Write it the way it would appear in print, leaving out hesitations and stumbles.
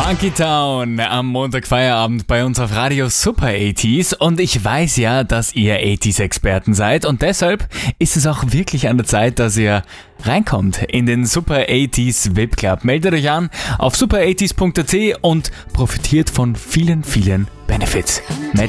Funky Town am Montag Feierabend bei uns auf Radio Super 80s und ich weiß ja, dass ihr 80s-Experten seid und deshalb ist es auch wirklich an der Zeit, dass ihr reinkommt in den Super 80s VIP Club. Meldet euch an auf super80s.at und profitiert von vielen, vielen Benefits. Nicht